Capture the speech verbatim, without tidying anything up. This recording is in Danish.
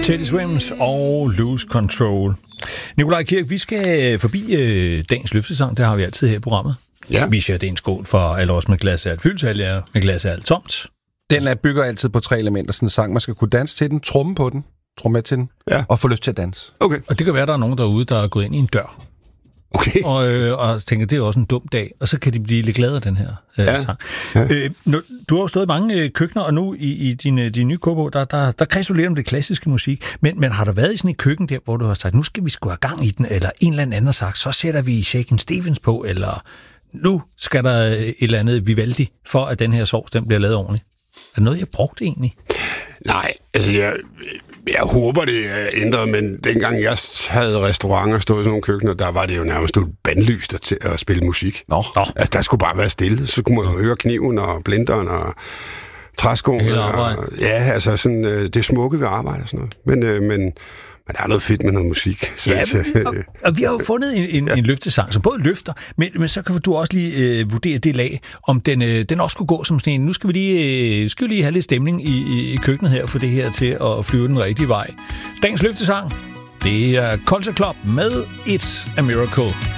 Teddy Swims og Lose Control. Nikolaj Kirk, vi skal forbi øh, dagens løftesang. Det har vi altid her i programmet. Ja. Vi siger, det er en skål for alle os med glas af alt fyldt, alle med glas af alt tomt. Den er bygger altid på tre elementer, sådan en sang. Man skal kunne danse til den, tromme på den, tromme med til den, ja. og få lyst til at danse. Okay. Og det kan være, at der er nogen derude, der er gået ind i en dør. Okay. Og, øh, og tænker, det er også en dum dag, og så kan de blive lidt glade af den her øh, ja. sang. Ja. Øh, nu, du har jo stået i mange øh, køkkener, og nu i, i din, din nye kogebog, der, der, der kredser du lidt om det klassiske musik. Men, men har der været i sådan et køkken der, hvor du har sagt, nu skal vi sgu have gang i den, eller en eller anden har sagt, så sætter vi Shakin' Stevens på, eller nu skal der et eller andet Vivaldi, for at den her sovs, den bliver lavet ordentligt. Er det noget, jeg brugte egentlig? Nej, altså jeg, jeg håber, det er ændret, men dengang jeg havde restauranter og stod i sådan nogle køkkener, der var det jo nærmest et bandlys der til at spille musik. Nå. Altså, der skulle bare være stille, så kunne man jo høre kniven og blenderen og træskoen. Og, ja, altså sådan det smukke ved arbejde og sådan noget. Men, øh, men Men der er noget fedt med noget musik. Så, Ja, så, og, og vi har jo fundet en, en, ja. en løftesang, som både løfter, men, men så kan du også lige øh, vurdere det lag, om den, øh, den også skulle gå som sådan en. Nu skal vi lige, øh, skal vi lige have lidt stemning i, i, i køkkenet her, for det her til at flyve den rigtige vej. Dagens løftesang, det er Culture Club med It's a Miracle.